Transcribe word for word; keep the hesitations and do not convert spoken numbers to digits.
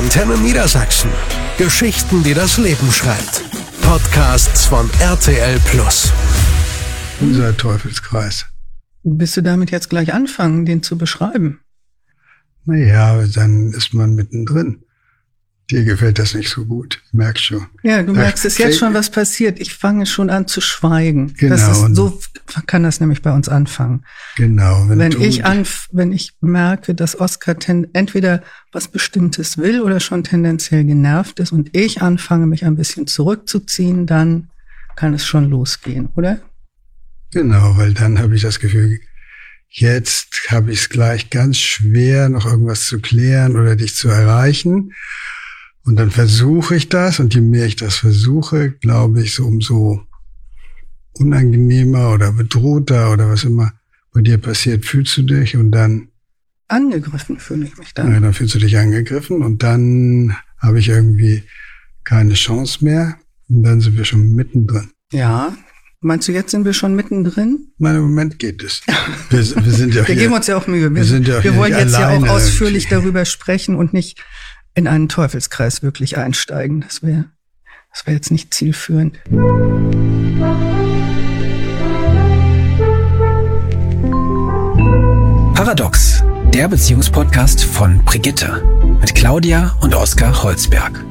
Antenne Niedersachsen. Geschichten, die das Leben schreibt. Podcasts von R T L Plus. Unser Teufelskreis. Willst du damit jetzt gleich anfangen, den zu beschreiben? Naja, dann ist man mittendrin. Dir gefällt das nicht so gut, merkst schon. Ja, du da merkst es jetzt schon, was passiert. Ich fange schon an zu schweigen. Genau. Das ist, so kann das nämlich bei uns anfangen. Genau. Wenn, wenn ich anf- wenn ich merke, dass Oskar ten- entweder was Bestimmtes will oder schon tendenziell genervt ist und ich anfange, mich ein bisschen zurückzuziehen, dann kann es schon losgehen, oder? Genau, weil dann habe ich das Gefühl, jetzt habe ich es gleich ganz schwer, noch irgendwas zu klären oder dich zu erreichen. Und dann versuche ich das, und je mehr ich das versuche, glaube ich, so umso unangenehmer oder bedrohter oder was immer bei dir passiert, fühlst du dich, und dann angegriffen fühle ich mich dann. Ja, dann fühlst du dich angegriffen, und dann habe ich irgendwie keine Chance mehr, und dann sind wir schon mittendrin. Ja. Meinst du, jetzt sind wir schon mittendrin? Nein, im Moment geht es. Wir, wir sind ja wir hier, geben uns ja auch Mühe. Wir, wir, sind ja auch wir wollen jetzt ja auch ausführlich irgendwie darüber sprechen und nicht in einen Teufelskreis wirklich einsteigen. Das wäre das wäre jetzt nicht zielführend. Paradox, der Beziehungspodcast von Brigitte mit Claudia und Oskar Holzberg.